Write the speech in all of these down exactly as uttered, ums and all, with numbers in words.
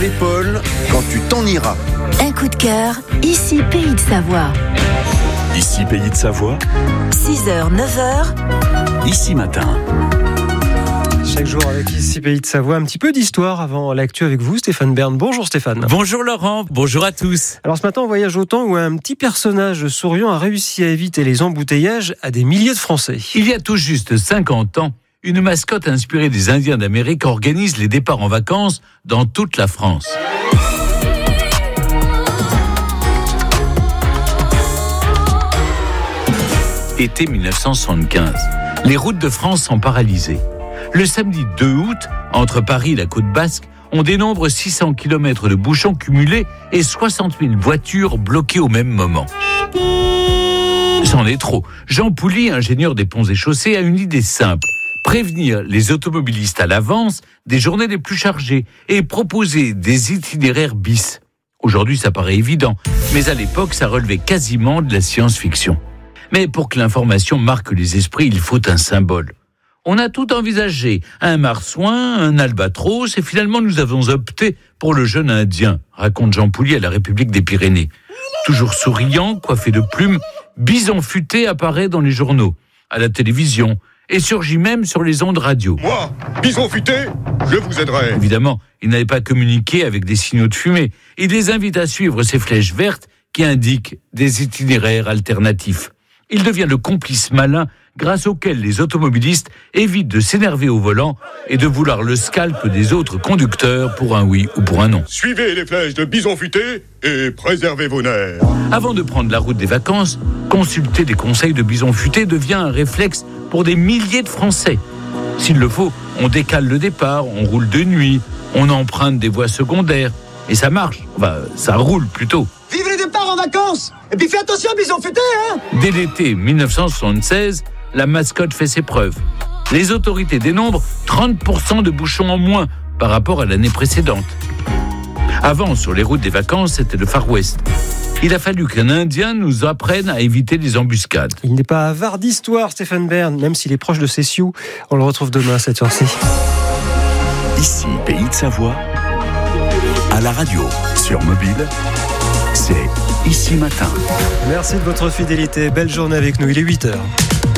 l'épaule quand tu t'en iras. Un coup de cœur, ici Pays de Savoie. Ici Pays de Savoie. six heures, neuf heures. Ici Matin. Chaque jour avec Ici Pays de Savoie, un petit peu d'histoire avant l'actu avec vous, Stéphane Bern. Bonjour Stéphane. Bonjour Laurent, bonjour à tous. Alors ce matin, on voyage au temps où un petit personnage souriant a réussi à éviter les embouteillages à des milliers de Français. Il y a tout juste cinquante ans, une mascotte inspirée des Indiens d'Amérique organise les départs en vacances dans toute la France. Été dix-neuf cent soixante-quinze. Les routes de France sont paralysées. Le samedi deux août, entre Paris et la côte basque, on dénombre six cents kilomètres de bouchons cumulés et soixante mille voitures bloquées au même moment. C'en est trop. Jean Pouly, ingénieur des ponts et chaussées, a une idée simple. Prévenir les automobilistes à l'avance des journées les plus chargées et proposer des itinéraires bis. Aujourd'hui, ça paraît évident, mais à l'époque, ça relevait quasiment de la science-fiction. Mais pour que l'information marque les esprits, il faut un symbole. On a tout envisagé, un marsouin, un albatros, et finalement nous avons opté pour le jeune indien, raconte Jean Pouly à la République des Pyrénées. Toujours souriant, coiffé de plumes, Bison Futé apparaît dans les journaux, à la télévision, et surgit même sur les ondes radio. Moi, Bison Futé, je vous aiderai. Évidemment, il n'avait pas communiqué avec des signaux de fumée. Il les invite à suivre ces flèches vertes qui indiquent des itinéraires alternatifs. Il devient le complice malin grâce auquel les automobilistes évitent de s'énerver au volant et de vouloir le scalp des autres conducteurs pour un oui ou pour un non. Suivez les flèches de Bison Futé et préservez vos nerfs. Avant de prendre la route des vacances, consulter des conseils de Bison Futé devient un réflexe pour des milliers de Français. S'il le faut, on décale le départ, on roule de nuit, on emprunte des voies secondaires. Et ça marche, enfin, ça roule plutôt. Vive les départs en vacances! Et puis fais attention, Bison Futé, hein! Dès l'été dix-neuf cent soixante-seize, la mascotte fait ses preuves. Les autorités dénombrent trente pour cent de bouchons en moins par rapport à l'année précédente. Avant, sur les routes des vacances, c'était le Far West. Il a fallu qu'un Indien nous apprenne à éviter les embuscades. Il n'est pas avare d'histoire, Stéphane Bern, même s'il est proche de ses sioux. On le retrouve demain à cette heure-ci. Ici Pays de Savoie. À la radio, sur mobile, c'est Ici Matin. Merci de votre fidélité. Belle journée avec nous. Il est huit heures.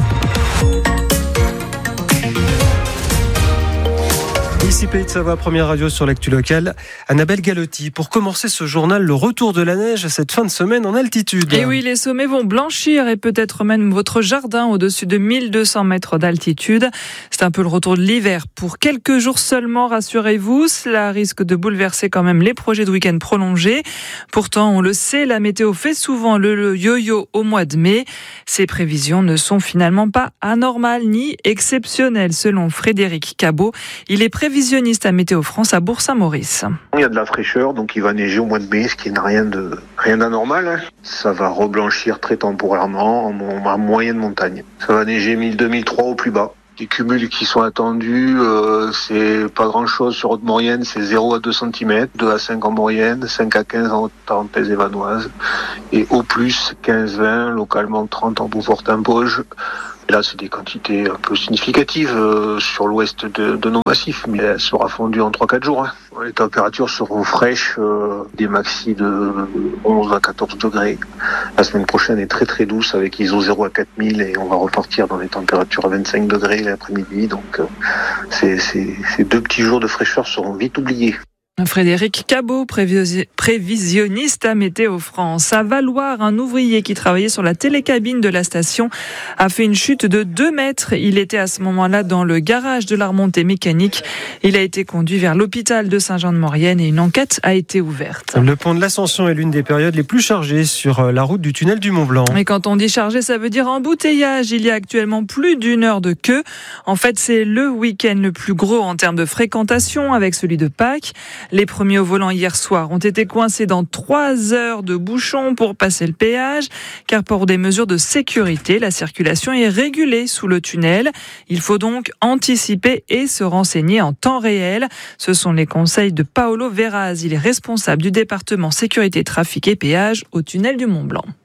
Ici Pays de Savoie, première radio sur l'actu locale. Annabelle Galotti, pour commencer ce journal, le retour de la neige cette fin de semaine en altitude. Et oui, les sommets vont blanchir et peut-être même votre jardin au-dessus de mille deux cents mètres d'altitude. C'est un peu le retour de l'hiver. Pour quelques jours seulement, rassurez-vous, cela risque de bouleverser quand même les projets de week-end prolongés. Pourtant, on le sait, la météo fait souvent le yo-yo au mois de mai. Ces prévisions ne sont finalement pas anormales ni exceptionnelles, selon Frédéric Cabot. Il est prévisionniste à Météo France à Bourg-Saint-Maurice. Il y a de la fraîcheur, donc il va neiger au mois de mai, ce qui n'est rien de rien d'anormal. Hein. Ça va reblanchir très temporairement en, en moyenne montagne. Ça va neiger mille deux mille trois au plus bas. Les cumuls qui sont attendus, euh, c'est pas grand-chose sur haute moyenne, c'est zéro à deux centimètres, deux à cinq en moyenne, cinq à quinze en Tarentaise et Vanoise, et au plus quinze vingt, localement trente en Beaufort-Impoges. Là, c'est des quantités un peu significatives euh, sur l'ouest de, de nos massifs, mais elle sera fondue en trois à quatre jours. Hein. Les températures seront fraîches, euh, des maxis de onze à quatorze degrés. La semaine prochaine est très très douce avec I S O zéro à quatre mille et on va repartir dans les températures à vingt-cinq degrés l'après-midi. Donc, euh, c'est, c'est, ces deux petits jours de fraîcheur seront vite oubliés. Frédéric Cabot, prévisionniste à Météo France. À Valloire, un ouvrier qui travaillait sur la télécabine de la station a fait une chute de deux mètres. Il était à ce moment-là dans le garage de la remontée mécanique. Il a été conduit vers l'hôpital de Saint-Jean-de-Maurienne et une enquête a été ouverte. Le pont de l'Ascension est l'une des périodes les plus chargées sur la route du tunnel du Mont-Blanc. Et quand on dit chargé, ça veut dire embouteillage. Il y a actuellement plus d'une heure de queue. En fait, c'est le week-end le plus gros en termes de fréquentation avec celui de Pâques. Les premiers au volant hier soir ont été coincés dans trois heures de bouchons pour passer le péage, car pour des mesures de sécurité, la circulation est régulée sous le tunnel. Il faut donc anticiper et se renseigner en temps réel. Ce sont les conseils de Paolo Verraz. Il est responsable du département sécurité, trafic et péage au tunnel du Mont-Blanc.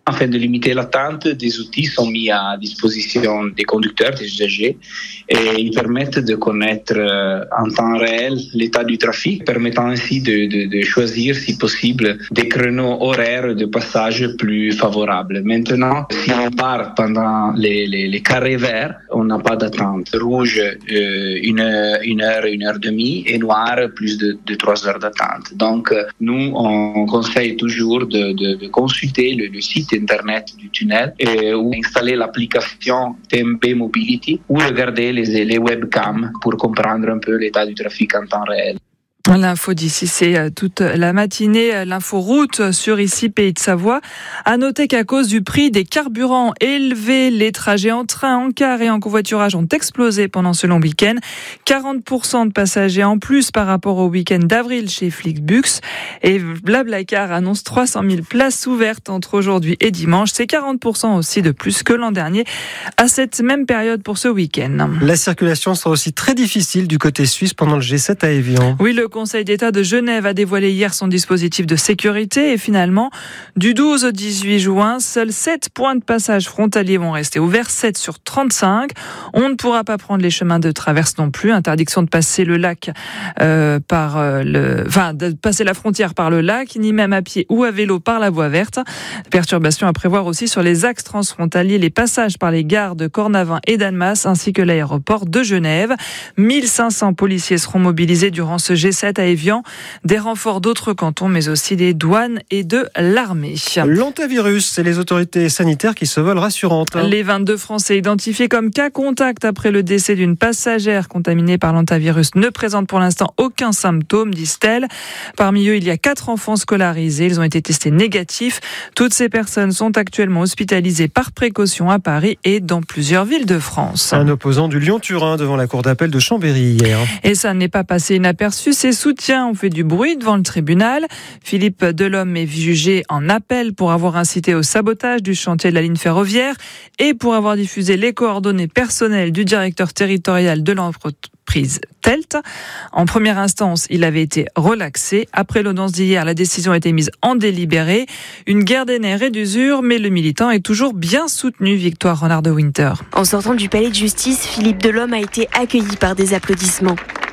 Afin de limiter l'attente, des outils sont mis à disposition des conducteurs, des usagers, et ils permettent de connaître en temps réel l'état du trafic, permettant ainsi de, de, de choisir, si possible, des créneaux horaires de passage plus favorables. Maintenant, si on part pendant les, les, les carrés verts, on n'a pas d'attente. Rouge, euh, une, heure, une heure, une heure et demie, et noir, plus de, de trois heures d'attente. Donc, nous, on conseille toujours de, de, de consulter le, le site internet du tunnel et, ou installer l'application T M P Mobility ou regarder les, les webcams pour comprendre un peu l'état du trafic en temps réel. L'info d'ici, c'est toute la matinée. L'info route sur ici, Pays de Savoie. À noter qu'à cause du prix des carburants élevés, les trajets en train, en car et en covoiturage ont explosé pendant ce long week-end. quarante pour cent de passagers en plus par rapport au week-end d'avril chez Flixbus. Et Blablacar annonce trois cent mille places ouvertes entre aujourd'hui et dimanche. C'est quarante pour cent aussi de plus que l'an dernier à cette même période pour ce week-end. La circulation sera aussi très difficile du côté suisse pendant le G sept à Évian. Oui, le Le Conseil d'État de Genève a dévoilé hier son dispositif de sécurité et finalement, du douze au dix-huit juin, seuls sept points de passage frontaliers vont rester ouverts, sept sur trente-cinq. On ne pourra pas prendre les chemins de traverse non plus. Interdiction de passer le lac euh, par euh, le, enfin, de passer la frontière par le lac, ni même à pied ou à vélo par la voie verte. Perturbations à prévoir aussi sur les axes transfrontaliers, les passages par les gares de Cornavin et d'Annemasse, ainsi que l'aéroport de Genève. mille cinq cents policiers seront mobilisés durant ce G sept à Évian, des renforts d'autres cantons, mais aussi des douanes et de l'armée. L'hantavirus, c'est les autorités sanitaires qui se veulent rassurantes. Les vingt-deux Français identifiés comme cas contact après le décès d'une passagère contaminée par l'hantavirus ne présentent pour l'instant aucun symptôme, disent-elles. Parmi eux, il y a quatre enfants scolarisés. Ils ont été testés négatifs. Toutes ces personnes sont actuellement hospitalisées par précaution à Paris et dans plusieurs villes de France. Un opposant du Lyon-Turin devant la cour d'appel de Chambéry hier. Et ça n'est pas passé inaperçu. Ses soutiens ont fait du bruit devant le tribunal. Philippe Delhomme est jugé en appel pour avoir incité au sabotage du chantier de la ligne ferroviaire et pour avoir diffusé les coordonnées personnelles du directeur territorial de l'entreprise Telt. En première instance, il avait été relaxé. Après l'audience d'hier, la décision a été mise en délibéré. Une guerre des nerfs et d'usure, mais le militant est toujours bien soutenu. Victoire Renard de Winter. En sortant du palais de justice, Philippe Delhomme a été accueilli par des applaudissements.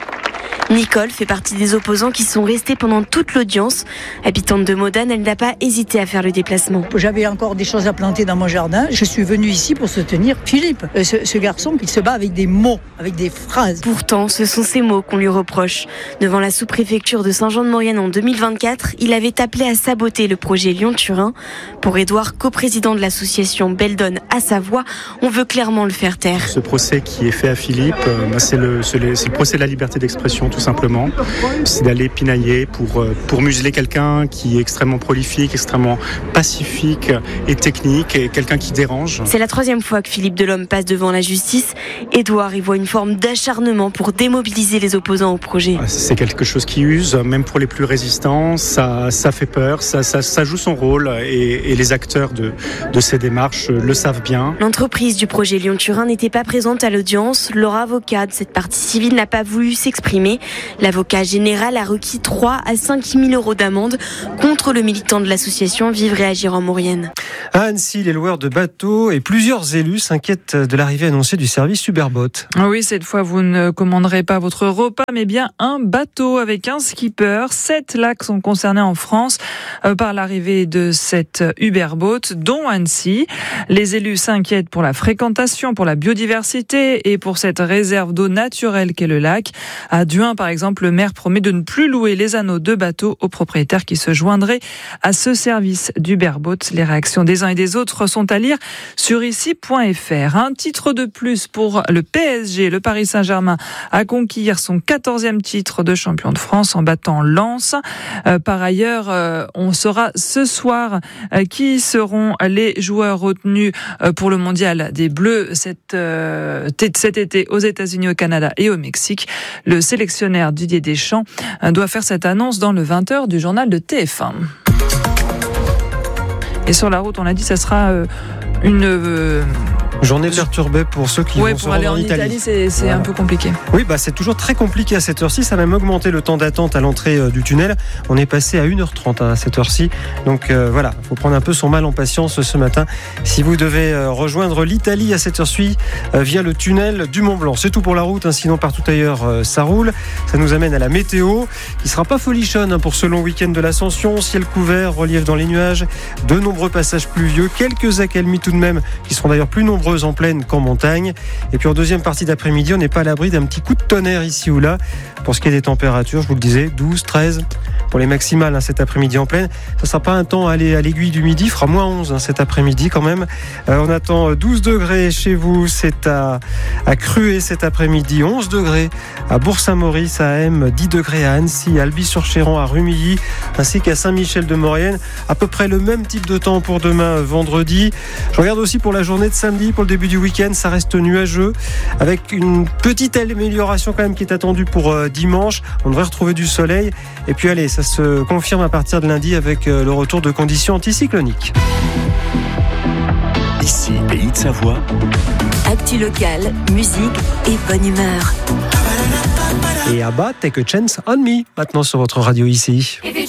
Nicole fait partie des opposants qui sont restés pendant toute l'audience. Habitante de Modane, elle n'a pas hésité à faire le déplacement. J'avais encore des choses à planter dans mon jardin. Je suis venue ici pour soutenir Philippe, ce, ce garçon qui se bat avec des mots, avec des phrases. Pourtant, ce sont ces mots qu'on lui reproche. Devant la sous-préfecture de Saint-Jean-de-Maurienne en deux mille vingt-quatre, il avait appelé à saboter le projet Lyon-Turin. Pour Édouard, coprésident de l'association Beldon à Savoie, on veut clairement le faire taire. Ce procès qui est fait à Philippe, euh, c'est, le, c'est, le, c'est le procès de la liberté d'expression, tout simplement. C'est d'aller pinailler pour, pour museler quelqu'un qui est extrêmement prolifique, extrêmement pacifique et technique, et quelqu'un qui dérange. C'est la troisième fois que Philippe Delhomme passe devant la justice. Édouard y voit une forme d'acharnement pour démobiliser les opposants au projet. C'est quelque chose qui use, même pour les plus résistants, ça, ça fait peur, ça, ça, ça joue son rôle, et, et les acteurs de, de ces démarches le savent bien. L'entreprise du projet Lyon-Turin n'était pas présente à l'audience. Leur avocat de cette partie civile n'a pas voulu s'exprimer. L'avocat général a requis trois à cinq mille euros d'amende contre le militant de l'association Vivre et Agir en Maurienne. À Annecy, les loueurs de bateaux et plusieurs élus s'inquiètent de l'arrivée annoncée du service Uberboat. Oui, cette fois, vous ne commanderez pas votre repas, mais bien un bateau avec un skipper. Sept lacs sont concernés en France par l'arrivée de cette Uberboat, dont Annecy. Les élus s'inquiètent pour la fréquentation, pour la biodiversité et pour cette réserve d'eau naturelle qu'est le lac. À Duin, par exemple, le maire promet de ne plus louer les anneaux de bateaux aux propriétaires qui se joindraient à ce service d'Uberboat. Les réactions des uns et des autres sont à lire sur ici point f r. Un titre de plus pour le P S G. Le Paris Saint-Germain a conquis son quatorzième titre de champion de France en battant Lens. Euh, par ailleurs, euh, on saura ce soir euh, qui seront les joueurs retenus euh, pour le mondial des Bleus cet, euh, cet été aux États-Unis, au Canada et au Mexique. Le sélectionneur Didier Deschamps doit faire cette annonce dans le vingt heures du journal de T F un. Et sur la route, on l'a dit, ça sera une Journée perturbée pour ceux qui ouais, vont se pour rendre aller en en Italie. Italie, c'est, c'est Voilà. un peu compliqué. Oui, bah, c'est toujours très compliqué à cette heure-ci. Ça a même augmenté le temps d'attente à l'entrée euh, du tunnel. On est passé à une heure trente hein, à cette heure-ci. Donc euh, voilà, il faut prendre un peu son mal en patience ce matin. Si vous devez euh, rejoindre l'Italie à cette heure-ci euh, via le tunnel du Mont-Blanc. C'est tout pour la route, hein, sinon partout ailleurs euh, ça roule. Ça nous amène à la météo qui sera pas folichonne hein, pour ce long week-end de l'Ascension. Ciel couvert, relief dans les nuages, de nombreux passages pluvieux, quelques accalmies tout de même qui seront d'ailleurs plus nombreuses en plaine qu'en montagne. Et puis en deuxième partie d'après-midi, on n'est pas à l'abri d'un petit coup de tonnerre ici ou là. Pour ce qui est des températures, je vous le disais, douze, treize pour les maximales hein, cet après-midi en plaine. Ça ne sera pas un temps à aller à l'aiguille du midi, il fera moins onze hein, cet après-midi quand même. Euh, on attend douze degrés chez vous, c'est à, à Cruet cet après-midi, onze degrés à Bourg-Saint-Maurice, à M, dix degrés à Annecy, à Albi-sur-Chéran, à Rumilly, ainsi qu'à Saint-Michel-de-Maurienne. À peu près le même type de temps pour demain vendredi. Je regarde aussi pour la journée de samedi, pour le début du week-end, ça reste nuageux, avec une petite amélioration quand même qui est attendue pour euh, dimanche. On devrait retrouver du soleil. Et puis allez, ça se confirme à partir de lundi avec euh, le retour de conditions anticycloniques. Ici, Pays de Savoie. Actu locale, musique et bonne humeur. Et Abba, Take a Chance on Me, maintenant sur votre radio ici.